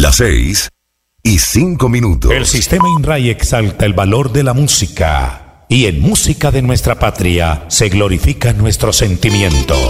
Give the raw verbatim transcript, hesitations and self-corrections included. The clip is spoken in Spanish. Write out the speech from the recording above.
Las seis y cinco minutos. El sistema INRAI exalta el valor de la música y en música de nuestra patria se glorifican nuestros sentimientos.